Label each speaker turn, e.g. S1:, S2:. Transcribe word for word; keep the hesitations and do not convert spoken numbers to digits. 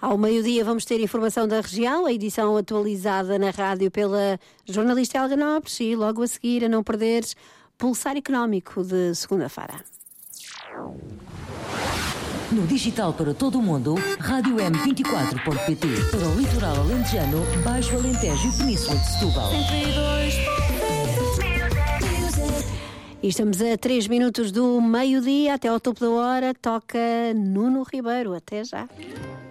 S1: Ao meio-dia vamos ter informação da região, a edição atualizada na rádio pela jornalista Helga Nobres e logo a seguir, a não perderes, Pulsar Económico de segunda-feira.
S2: No digital para todo o mundo, rádio m vinte e quatro ponto pt. Para o litoral alentejano, Baixo Alentejo e Península de Setúbal.
S1: E estamos a três minutos do meio-dia, até ao topo da hora, toca Nuno Ribeiro. Até já.